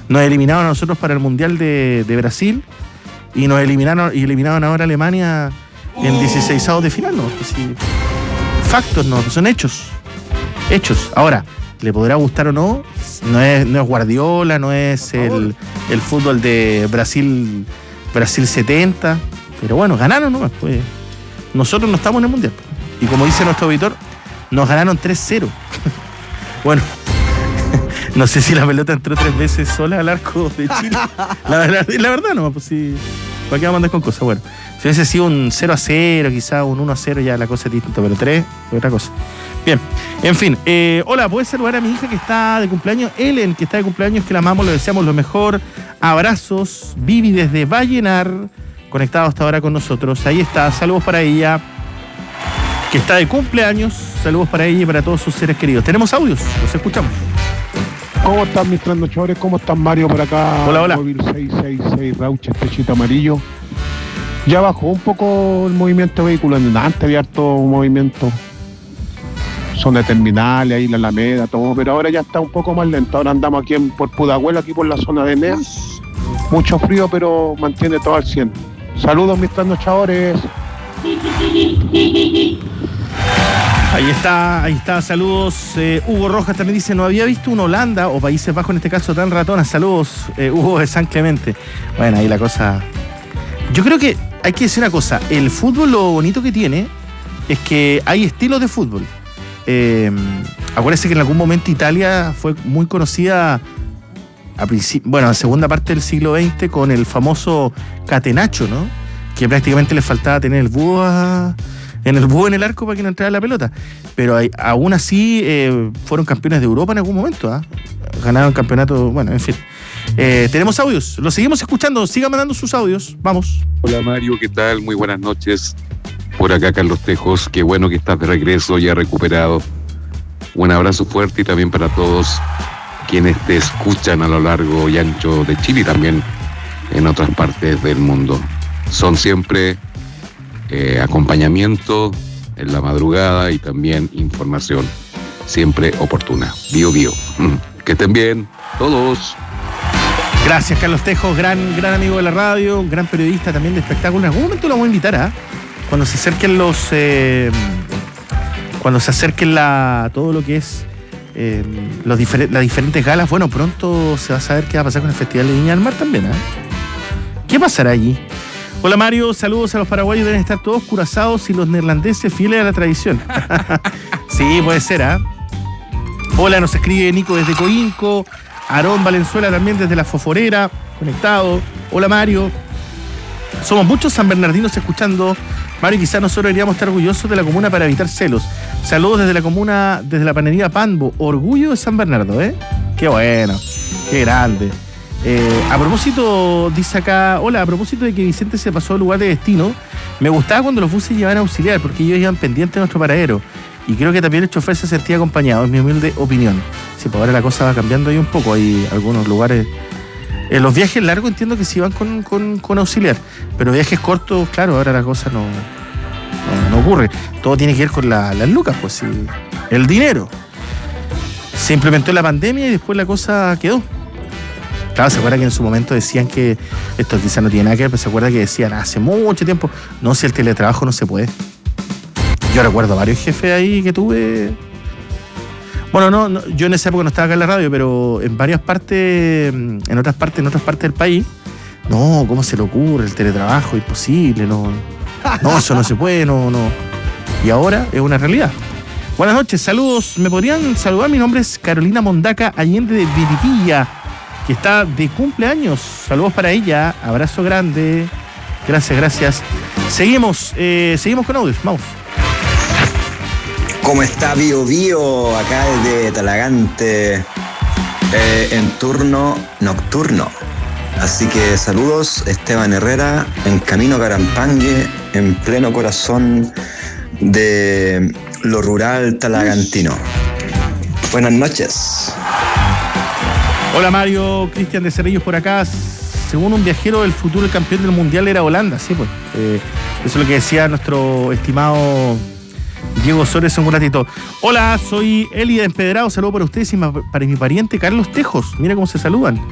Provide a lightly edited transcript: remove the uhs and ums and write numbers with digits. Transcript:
Nos eliminaron a nosotros para el Mundial de Brasil y nos eliminaron ahora a Alemania en 16avos de final, ¿no? Pues sí, factos, no, son hechos. Hechos. Ahora, ¿le podrá gustar o no? No es Guardiola, no es el fútbol de Brasil 70, pero bueno, ganaron nomás, pues. Nosotros no estamos en el Mundial. Y como dice nuestro auditor, nos ganaron 3-0. Bueno, no sé si la pelota entró 3 veces sola al arco de Chile. La verdad no, pues sí. ¿Para qué vamos a andar con cosas? Bueno, si hubiese sido un 0-0, quizá un 1-0, ya la cosa es distinta, pero 3 es otra cosa. Bien, en fin, hola, ¿puedes saludar a mi hija que está de cumpleaños? Ellen, que está de cumpleaños, que la amamos, le deseamos lo mejor. Abrazos, Vivi desde Vallenar, conectado hasta ahora con nosotros. Ahí está, saludos para ella, que está de cumpleaños. Saludos para ella y para todos sus seres queridos. Tenemos audios, los escuchamos. ¿Cómo están mis trasnochadores? ¿Cómo están, Mario, por acá? Hola. Móvil 666 Rauche, Techito Amarillo. Ya bajó un poco el movimiento vehicular. Antes había harto movimiento. Zona de terminales, ahí la Alameda, todo. Pero ahora ya está un poco más lento. Ahora andamos aquí por Pudahuel, aquí por la zona de Neas. Mucho frío, pero mantiene todo al 100. Saludos, mis trasnochadores. Ahí está, saludos. Hugo Rojas también dice, no había visto una Holanda o Países Bajos en este caso tan ratona. Saludos, Hugo de San Clemente. Bueno, ahí la cosa. Yo creo que hay que decir una cosa, el fútbol lo bonito que tiene es que hay estilos de fútbol. Acuérdense que en algún momento Italia fue muy conocida a segunda parte del siglo XX con el famoso catenaccio, ¿no? Que prácticamente le faltaba tener el búho en el arco para que no entrara la pelota. Pero aún así fueron campeones de Europa en algún momento, ¿eh? Ganaron campeonato, bueno, en fin. Tenemos audios, los seguimos escuchando, sigan mandando sus audios, vamos. Hola Mario, ¿qué tal? Muy buenas noches. Por acá Carlos Tejos, qué bueno que estás de regreso, ya recuperado. Un abrazo fuerte y también para todos quienes te escuchan a lo largo y ancho de Chile y también en otras partes del mundo. Son siempre acompañamiento en la madrugada y también información siempre oportuna. Bio. Que estén bien todos. Gracias, Carlos Tejos, gran amigo de la radio, gran periodista también de espectáculos. En algún momento lo voy a invitar a cuando se acerquen todo lo que es las diferentes galas. Bueno, pronto se va a saber qué va a pasar con el Festival de Viña del Mar también, ¿eh? ¿Qué pasará allí? Hola Mario, saludos a los paraguayos, deben estar todos curazados y los neerlandeses fieles a la tradición. Sí, puede ser, ¿ah? Hola, nos escribe Nico desde Coinco, Aarón Valenzuela también desde La Foforera, conectado. Hola Mario. Somos muchos sanbernardinos escuchando. Mario, quizás nosotros deberíamos estar orgullosos de la comuna para evitar celos. Saludos desde la comuna, desde la panería Panbo. Orgullo de San Bernardo, ¿eh? Qué bueno, qué grande. A propósito, dice acá, hola, a propósito de que Vicente se pasó al lugar de destino, me gustaba cuando los buses llevaban auxiliar, porque ellos iban pendientes de nuestro paradero. Y creo que también el chofer se sentía acompañado, es mi humilde opinión. Sí, pues ahora la cosa va cambiando ahí un poco, hay algunos lugares. En los viajes largos entiendo que sí van con auxiliar, pero viajes cortos, claro, ahora la cosa no ocurre. Todo tiene que ver con las lucas, pues sí. El dinero. Se implementó en la pandemia y después la cosa quedó. Claro, se acuerda que en su momento decían que esto quizás no tiene nada que ver, pero se acuerda que decían hace mucho tiempo, no, si el teletrabajo no se puede. Yo recuerdo varios jefes ahí que tuve. Bueno, no, yo en esa época no estaba acá en la radio, pero en varias partes, en otras partes del país, no, ¿cómo se le ocurre? El teletrabajo, imposible, no, eso no se puede, no. Y ahora es una realidad. Buenas noches, saludos, ¿me podrían saludar? Mi nombre es Carolina Mondaca Allende de Viripilla, que está de cumpleaños. Saludos para ella, abrazo grande. Gracias. Seguimos con audios, vamos. ¿Cómo está Bio? Acá desde Talagante, en turno nocturno. Así que saludos, Esteban Herrera, en camino a Carampangue, en pleno corazón de lo rural talagantino. Buenas noches. Hola Mario, Cristian de Cerrillos por acá. Según un viajero del futuro, el campeón del mundial era Holanda, sí, pues. Eso es lo que decía nuestro estimado Diego Sores en un ratito. Hola, soy Eli de Empedrado, saludo para ustedes y para mi pariente Carlos Tejos. Mira cómo se saludan.